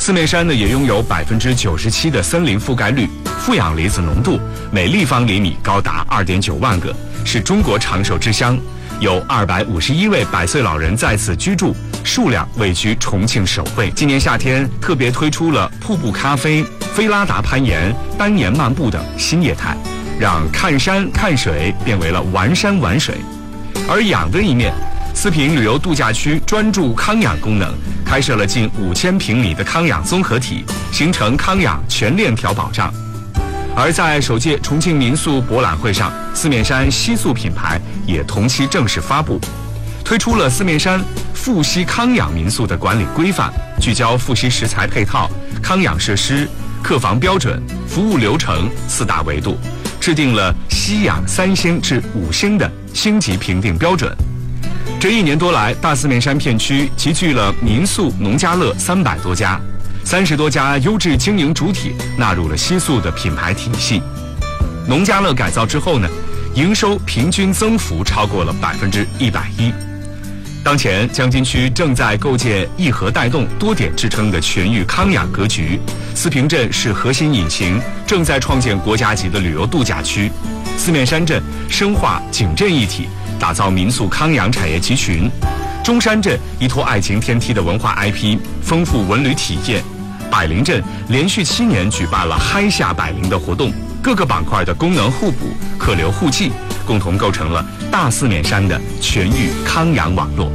四面山呢也拥有97%的森林覆盖率，负氧离子浓度每立方厘米高达2.9万个，是中国长寿之乡，有251位100岁老人在此居住，数量位居重庆首位。今年夏天特别推出了瀑布咖啡、菲拉达攀岩、单岩漫步等新业态，让看山看水变为了玩山玩水。而氧的一面，四平旅游度假区专注康养功能，开设了近5000平米的康养综合体，形成康养全链条保障。而在首届重庆民宿博览会上，四面山西宿品牌也同期正式发布，推出了四面山富硒康养民宿的管理规范，聚焦富硒食材配套、康养设施、客房标准、服务流程4大维度，制定了硒氧3星至5星的星级评定标准。这1年多来，大四面山片区集聚了民宿、农家乐300多家，30多家优质经营主体纳入了西宿的品牌体系。农家乐改造之后呢，营收平均增幅超过了110%。当前，江津区正在构建一核带动、多点支撑的全域康养格局，四平镇是核心引擎，正在创建国家级的旅游度假区。四面山镇深化景镇一体，打造民宿康养产业集群。中山镇依托爱情天梯的文化 IP， 丰富文旅体验。百灵镇连续7年举办了嗨下百灵的活动，各个板块的功能互补、客流互济，共同构成了大四面山的全域康养网络。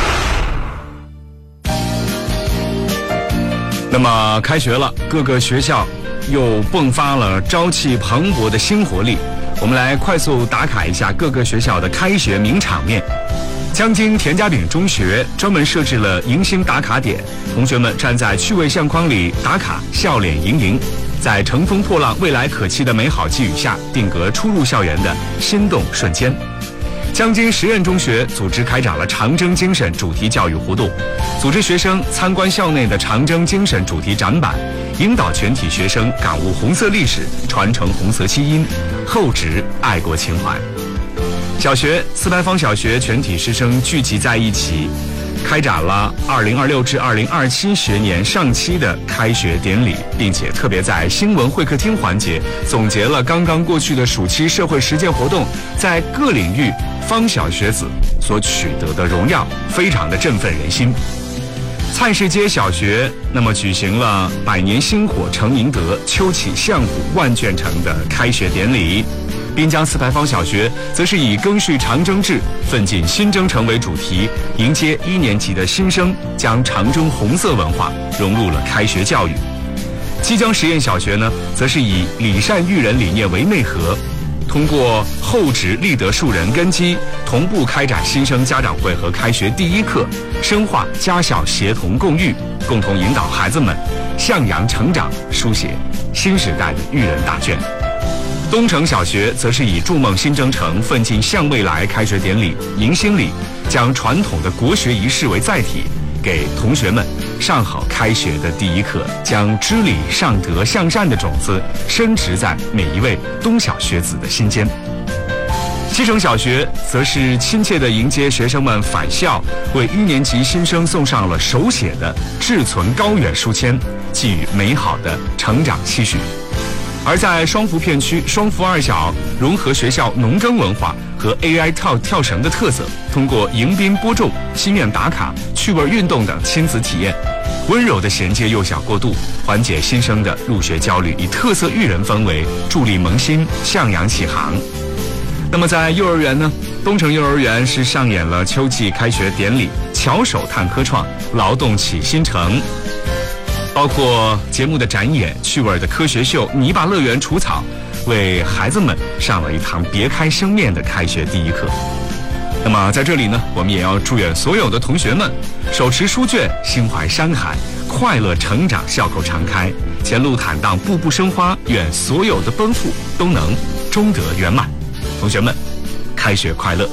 那么开学了，各个学校又迸发了朝气蓬勃的新活力。我们来快速打卡一下各个学校的开学名场面。江津田家炳中学专门设置了迎新打卡点，同学们站在趣味相框里打卡，笑脸盈盈，在乘风破浪、未来可期的美好寄语下，定格初入校园的心动瞬间。江津实验中学组织开展了长征精神主题教育活动，组织学生参观校内的长征精神主题展板，引导全体学生感悟红色历史，传承红色基因，厚植爱国情怀。小学四牌坊小学全体师生聚集在一起，开展了2026至2027学年上期的开学典礼，并且特别在新闻会客厅环节总结了刚刚过去的暑期社会实践活动在各领域坊小学子所取得的荣耀，非常的振奋人心。蔡市街小学那么举行了百年薪火成明德，秋起相虎万卷成的开学典礼。滨江四牌坊小学则是以赓续长征制，奋进新征程为主题，迎接1年级的新生，将长征红色文化融入了开学教育。基江实验小学呢，则是以礼善育人理念为内核，通过厚植立德树人根基，同步开展新生家长会和开学第一课，深化家校协同共育，共同引导孩子们向阳成长，书写新时代的育人大卷。东城小学则是以筑梦新征程、奋进向未来开学典礼迎新礼，将传统的国学仪式为载体，给同学们上好开学的第一课，将知礼尚德向善的种子深植在每一位东小学子的心间。西城小学则是亲切地迎接学生们返校，为1年级新生送上了手写的志存高远书签，寄予美好的成长期许。而在双福片区，双福2小融合学校农耕文化和 AI 跳绳的特色，通过迎宾播种、心愿打卡、趣味运动等亲子体验，温柔地衔接幼小过渡，缓解新生的入学焦虑，以特色育人氛围助力萌新，向阳启航。那么在幼儿园呢，东城幼儿园是上演了秋季开学典礼，巧手探科创，劳动起新城。包括节目的展演、趣味的科学秀、泥巴乐园除草，为孩子们上了一堂别开生面的开学第一课。那么在这里呢，我们也要祝愿所有的同学们手持书卷，心怀山海，快乐成长，笑口常开，前路坦荡，步步生花，愿所有的奔赴都能终得圆满。同学们，开学快乐！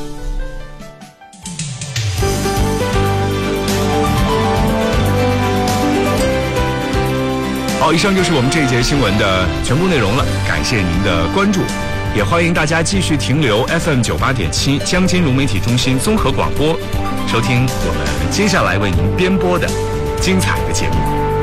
好，以上就是我们这一节新闻的全部内容了，感谢您的关注，也欢迎大家继续停留 FM 98.7江津融媒体中心综合广播，收听我们接下来为您编播的精彩的节目。